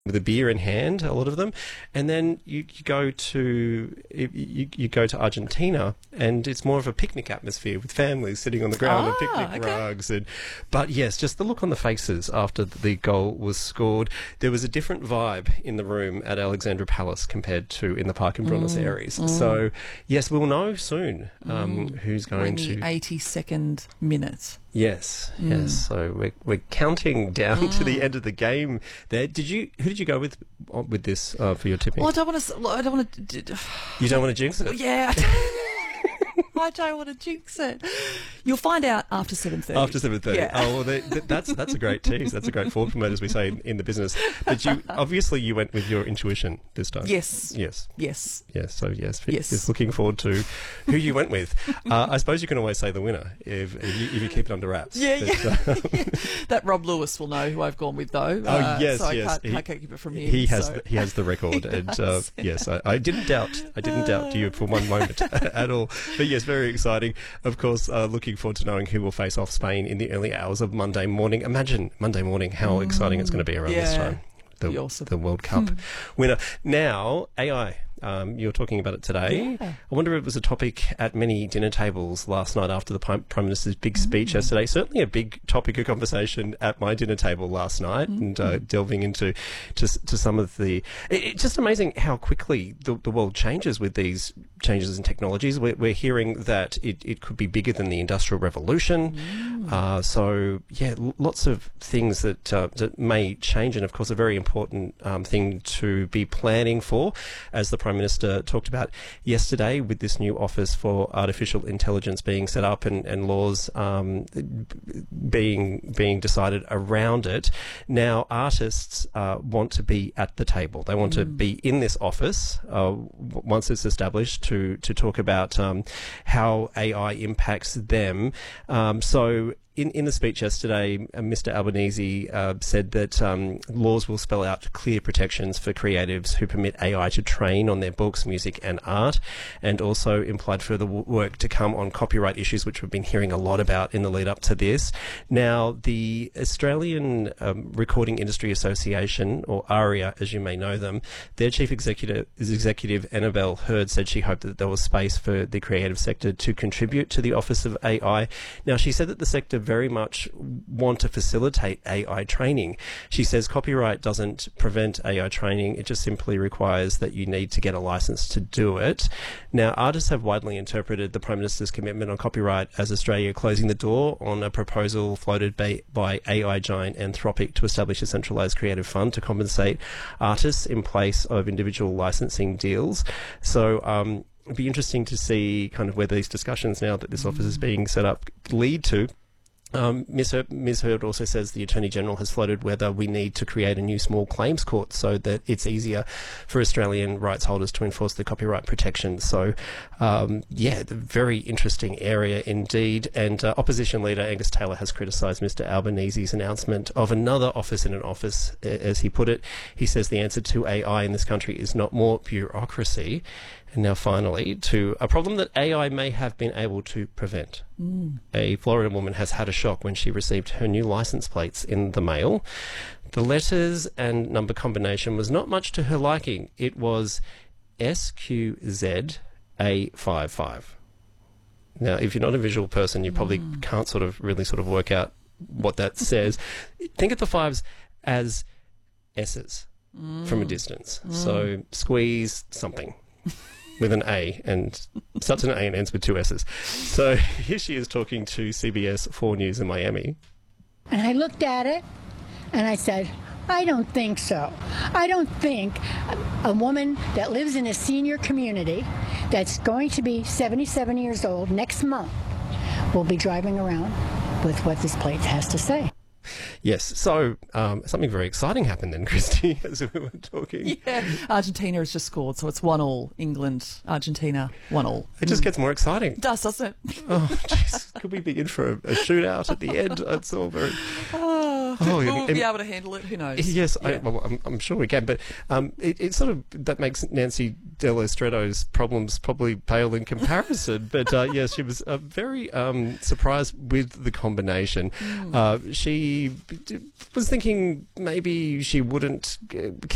with a beer in hand, a lot of them, and then you go to Argentina, and it's more of a picnic atmosphere with families sitting on the ground on picnic rugs. But yes, just the look on the faces after the goal was scored. There was a different vibe in the room at Alexandra Palace compared to in the park in Buenos Aires. So yes, we'll know soon who's going to the 82nd minute. Yes. So we're counting down to the end of the game. There, who did you go with this for your tipping? Well, I don't want to. You don't want to jinx it? Yeah. I don't want to jinx it. You'll find out after 7:30. After 7:30. Yeah. Oh, well, that's a great tease. That's a great forward promote, as we say in the business. But you went with your intuition this time. Yes. So just looking forward to who you went with. I suppose you can always say the winner if you keep it under wraps. That Rob Lewis will know who I've gone with, though. Yes. So I can't keep it from him. He has the record, and yes, I didn't doubt you for one moment at all. But yes, very exciting. Of course, looking forward to knowing who will face off Spain in the early hours of Monday morning. Imagine Monday morning how exciting it's going to be around this time. The World Cup winner. Now, AI. You were talking about it today. Yeah. I wonder if it was a topic at many dinner tables last night after the Prime Minister's big speech yesterday. Certainly a big topic of conversation at my dinner table last night, and delving into some of the... It's just amazing how quickly the world changes with these changes in technologies. We're hearing that it could be bigger than the Industrial Revolution. So, yeah, lots of things that may change, and of course a very important thing to be planning for, as the Prime Minister talked about yesterday with this new Office for Artificial Intelligence being set up and laws being decided around it. Now, artists want to be at the table. They want to be in this office once it's established to talk about how AI impacts them. So in the speech yesterday, Mr. Albanese said that laws will spell out clear protections for creatives who permit AI to train on their books, music and art, and also implied further work to come on copyright issues, which we've been hearing a lot about in the lead up to this. Now, the Australian Recording Industry Association, or ARIA as you may know them, their chief executive Annabelle Hurd said she hoped that there was space for the creative sector to contribute to the Office of AI. Now, she said that the sector very much want to facilitate AI training. She says copyright doesn't prevent AI training, it just simply requires that you need to get a license to do it. Now, artists have widely interpreted the Prime Minister's commitment on copyright as Australia closing the door on a proposal floated by AI giant Anthropic to establish a centralised creative fund to compensate artists in place of individual licensing deals. So it'd be interesting to see kind of where these discussions, now that this office is being set up, lead to. Ms. Hurd also says the Attorney General has floated whether we need to create a new small claims court so that it's easier for Australian rights holders to enforce the copyright protection. So, the very interesting area indeed. And Opposition Leader Angus Taylor has criticised Mr. Albanese's announcement of another office in an office, as he put it. He says the answer to AI in this country is not more bureaucracy. And now finally, to a problem that AI may have been able to prevent. A Florida woman has had a shock when she received her new license plates in the mail. The letters and number combination was not much to her liking. It was SQZA55. Now, if you're not a visual person, you probably can't really work out what that says. Think of the fives as S's from a distance. So squeeze something. With an A, and starts with an A and ends with two S's. So here she is talking to CBS 4 News in Miami. And I looked at it and I said, I don't think so. I don't think a woman that lives in a senior community that's going to be 77 years old next month will be driving around with what this plate has to say. Yes, so something very exciting happened then, Christy, as we were talking. Yeah, Argentina has just scored, so it's 1-1. England, Argentina, 1-1. It just gets more exciting. It does, doesn't it? Oh, jeez. Could we be in for a shootout at the end? It's all very... We'll be able to handle it, who knows? Yes, yeah. I'm sure we can, but it sort of, that makes Nancy Del Estredo's problems probably pale in comparison. But yes, she was very surprised with the combination. She was thinking maybe she wouldn't